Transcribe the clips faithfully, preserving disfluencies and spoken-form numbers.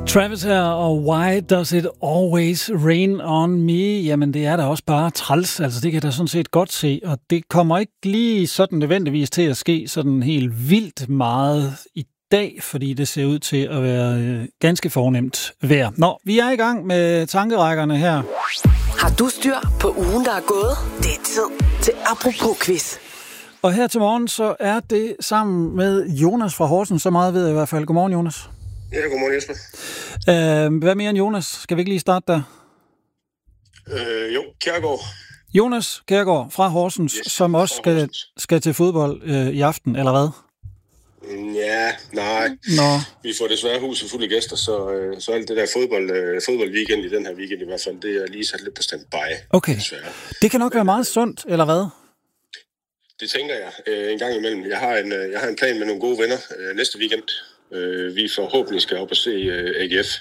Travis her, og why does it always rain on me? Jamen, det er da også bare træls. Altså, det kan jeg da sådan set godt se, og det kommer ikke lige sådan nødvendigvis til at ske sådan helt vildt meget i dag, fordi det ser ud til at være øh, ganske fornemt vejr. Nå, vi er i gang med tankerækkerne her. Har du styr på ugen, der er gået? Det er tid til Apropos-quiz. Og her til morgen, så er det sammen med Jonas fra Horsens. Så meget ved jeg i hvert fald. Godmorgen, Jonas. Ja, godmorgen, Jesper. Øh, hvad mere end Jonas? Skal vi ikke lige starte der? Øh, jo, Kjærgaard. Jonas Kjærgaard fra Horsens, yes, som også skal, Horsens. skal til fodbold øh, i aften, eller hvad? Ja, nej. Nå. Vi får desværre huset fulde gæster, så, øh, så alt det der fodbold, øh, fodboldweekend i den her weekend i hvert fald, det er lige sat lidt på standby. Okay. Desværre. Det kan nok Men, være meget sundt, eller hvad? Det tænker jeg øh, en gang imellem. Jeg har en, øh, jeg har en plan med nogle gode venner øh, næste weekend. Øh, vi forhåbentlig skal op og se øh, A G F.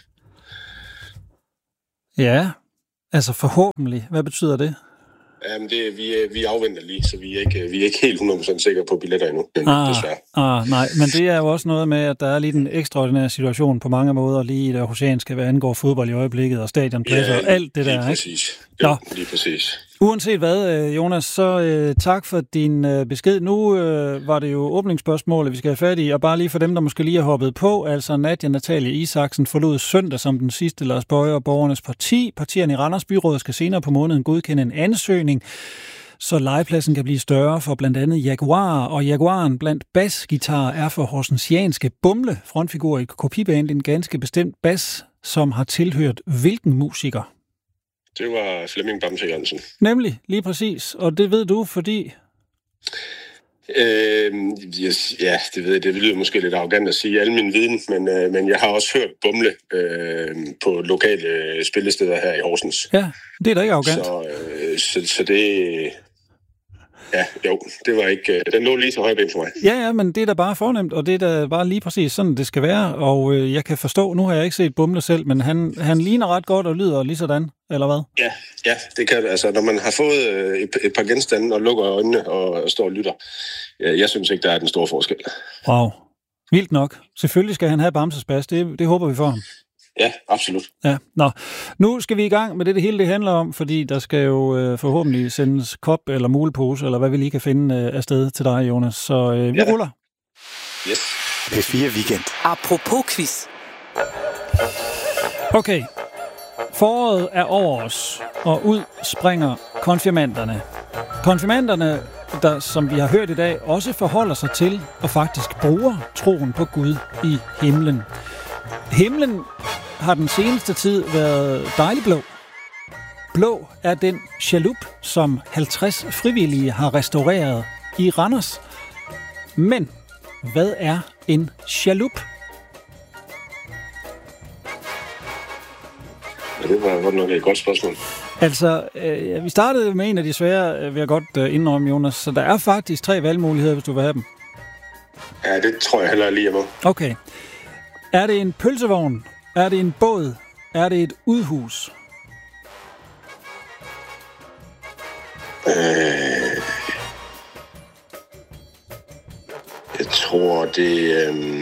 Ja, altså forhåbentlig. Hvad betyder det? Jamen, det, vi, vi afventer lige, så vi er ikke, vi er ikke helt hundrede procent sikre på billetter endnu, ah, desværre. Ah, nej, men det er jo også noget med, at der er lige en ekstraordinær situation på mange måder, lige i det aarhusianske, hvad angår fodbold i øjeblikket, og stadionpladser ja, og alt det der, ikke? Præcis. Jo, lige præcis. Uanset hvad, Jonas, så øh, tak for din øh, besked. Nu øh, var det jo åbningsspørgsmålet, vi skal have fat i, og bare lige for dem, der måske lige har hoppet på, altså Nadia Natalie Isaksen forlod søndag som den sidste Lars Boje og Borgernes Parti. Partierne i Randers Byråd skal senere på måneden godkende en ansøgning, så legepladsen kan blive større for blandt andet Jaguar, og Jaguaren blandt basgitarer er for horsensianske Bumle, frontfigur i kopiband, en ganske bestemt bas, som har tilhørt hvilken musiker? Det var Flemming Bamse Jørgensen. Nemlig, lige præcis. Og det ved du, fordi... Øh, yes, ja, det ved jeg. Det lyder måske lidt arrogant at sige al min viden, men, øh, men jeg har også hørt Bumle øh, på lokale spillesteder her i Horsens. Ja, det er da ikke arrogant. Så, øh, så, så det... Ja, jo, det var ikke... Den lå lige så højt ind for mig. Ja, ja, men det er da bare fornemt, og det er da bare lige præcis sådan, det skal være. Og øh, jeg kan forstå, nu har jeg ikke set Bumle selv, men han, han ligner ret godt og lyder lige sådan, eller hvad? Ja, ja, det kan altså, når man har fået et, et par genstande og lukker øjnene og, og står og lytter. Ja, jeg synes ikke, der er den store forskel. Wow, vildt nok. Selvfølgelig skal han have Bamses bas, det, det håber vi for ham. Ja, absolut. Ja, nå. Nu skal vi i gang med det, det hele det handler om, fordi der skal jo øh, forhåbentlig sendes kop eller mulepose, eller hvad vi lige kan finde øh, afsted til dig, Jonas. Så øh, vi ja. ruller. Yes. P fire Weekend. Apropos quiz. Okay. Foråret er over os, og ud springer konfirmanderne. Konfirmanderne, der, som vi har hørt i dag, også forholder sig til og faktisk bruger troen på Gud i himlen. Himlen har den seneste tid været dejlig blå. Blå er den chalup, som halvtreds frivillige har restaureret i Randers. Men hvad er en chalup? Ja, det var godt nok et godt spørgsmål. Altså, øh, vi startede med en af de svære, vil jeg godt øh, indrømme, Jonas. Så der er faktisk tre valgmuligheder, hvis du vil have dem. Ja, det tror jeg heller lige, jeg må. Okay. Er det en pølsevogn? Er det en båd? Er det et udhus? Øh, jeg tror, det... Øh,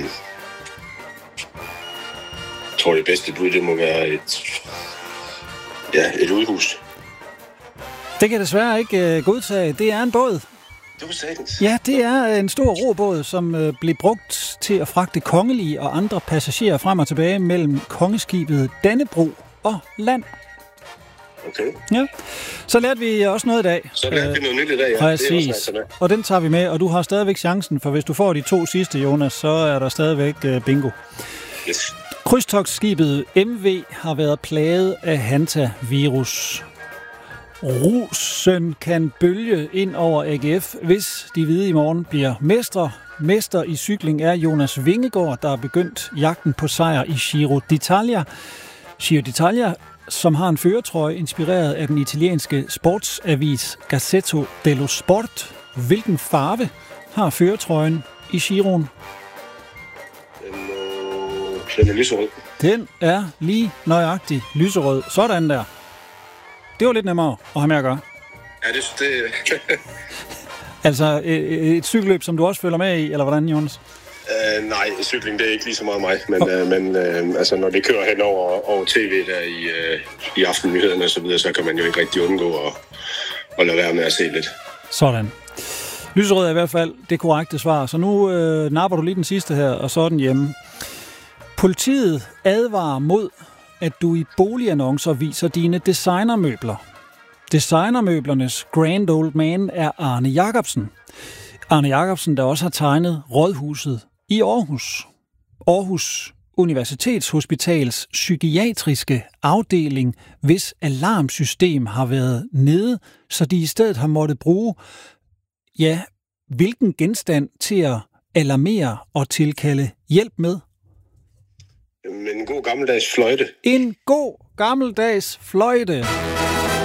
jeg tror, det bedste bud, det må være et... Ja, et udhus. Det kan desværre ikke uh, godtage. Det er en båd. Du sagtens. Ja, det er en stor robåd, som uh, blev brugt til at fragte kongelige og andre passagerer frem og tilbage mellem kongeskibet Dannebro og land. Okay. Ja. Så lærte vi også noget i dag. Så lærte vi noget nyt i dag, ja. Præcis. Det er også nice, og den tager vi med, og du har stadigvæk chancen, for hvis du får de to sidste, Jonas, så er der stadigvæk uh, bingo. Yes. Krydstogtskibet M V har været plaget af hantavirus. Rusen kan bølge ind over A G F, hvis de hvide i morgen bliver mestre. Mester i cykling er Jonas Vingegaard, der har begyndt jagten på sejr i Giro d'Italia. Giro d'Italia, som har en førertrøje inspireret af den italienske sportsavis Gazzetta dello Sport. Hvilken farve har førertrøjen i Giroen? Den er lyserød. Den er lige nøjagtig lyserød. Sådan der. Det var lidt nemmere at have med at gøre. Ja, det... det altså et, et cykelløb, som du også følger med i, eller hvordan, Jonas? Uh, nej, cykling det er ikke lige så meget mig, men, oh. uh, men uh, altså, når det kører hen over, over tv der i, uh, i aftennyhederne og så videre, så kan man jo ikke rigtig undgå at, at lade være med at se lidt. Sådan. Lyserød er i hvert fald det korrekte svar, så nu øh, napper du lige den sidste her, og så er den hjemme. Politiet advarer mod, at du i boligannoncer viser dine designermøbler. Designermøblernes grand old man er Arne Jacobsen. Arne Jacobsen, der også har tegnet Rådhuset i Aarhus. Aarhus Universitetshospitals psykiatriske afdeling, hvis alarmsystem har været nede, så de i stedet har måttet bruge, ja, hvilken genstand til at alarmere og tilkalde hjælp med? En god gammeldags fløjte. En god gammeldags fløjte.